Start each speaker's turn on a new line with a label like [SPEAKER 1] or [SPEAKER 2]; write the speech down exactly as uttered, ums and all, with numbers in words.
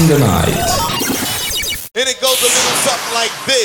[SPEAKER 1] in the Night.
[SPEAKER 2] And it goes a little something like this.